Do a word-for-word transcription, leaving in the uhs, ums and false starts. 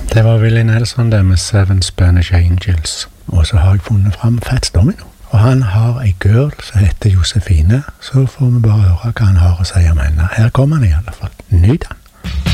Det var Willie Nelson det med Seven Spanish Angels. Og så har jeg funnet frem Fats Domino. Og han har ei girl som heter Josefine, så får vi bare høre hva han har å si om henne. Her kommer han i alle fall. Nyt han.